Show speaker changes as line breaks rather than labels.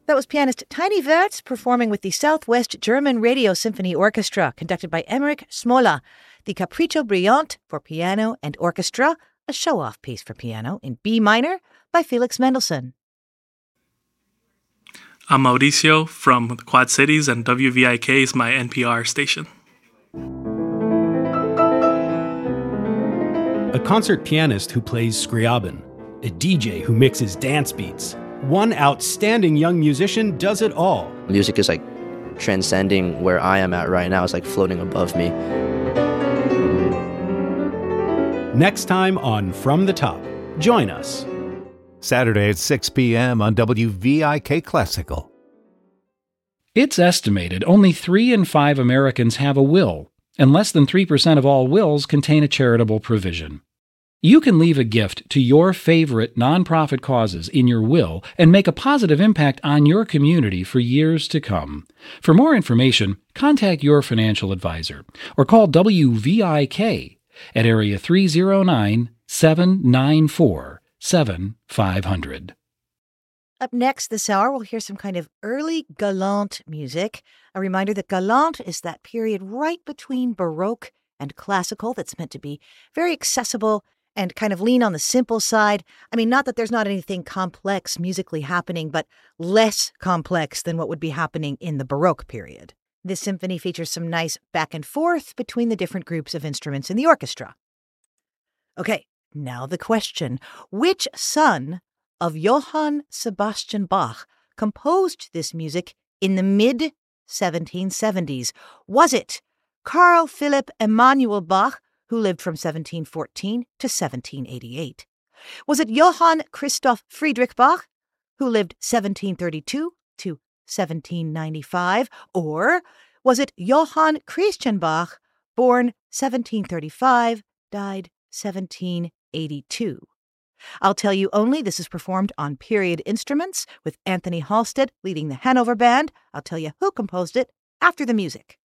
That was pianist Tiny Wertz performing with the Southwest German Radio Symphony Orchestra, conducted by Emmerich Smola, the Capriccio Brillante for piano and orchestra, a show-off piece for piano in B minor by Felix Mendelssohn.
I'm Mauricio from the Quad Cities, and WVIK is my NPR station.
A concert pianist who plays Scriabin, a DJ who mixes dance beats. One outstanding young musician does it all.
Music is like transcending where I am at right now. It's like floating above me.
Next time on From the Top, join us.
Saturday at 6 p.m. on WVIK Classical.
It's estimated only 3 in 5 Americans have a will, and less than 3% of all wills contain a charitable provision. You can leave a gift to your favorite nonprofit causes in your will and make a positive impact on your community for years to come. For more information, contact your financial advisor or call WVIK at area 309-794-7500.
Up next this hour, we'll hear some kind of early Galant music. A reminder that Galant is that period right between Baroque and Classical that's meant to be very accessible and kind of lean on the simple side. I mean, not that there's not anything complex musically happening, but less complex than what would be happening in the Baroque period. This symphony features some nice back and forth between the different groups of instruments in the orchestra. Okay, now the question. Which son of Johann Sebastian Bach composed this music in the mid-1770s? Was it Carl Philipp Emanuel Bach, who lived from 1714 to 1788? Was it Johann Christoph Friedrich Bach, who lived 1732 to 1795? Or was it Johann Christian Bach, born 1735, died 1782? I'll tell you only this is performed on period instruments with Anthony Halstead leading the Hanover Band. I'll tell you who composed it after the music.